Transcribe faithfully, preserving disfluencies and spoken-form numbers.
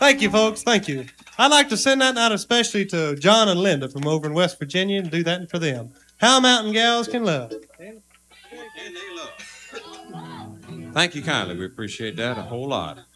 Thank you, folks. Thank you. I'd like to send that out especially to John and Linda from over in West Virginia and do that for them. How mountain gals can love. Thank you kindly. We appreciate that a whole lot.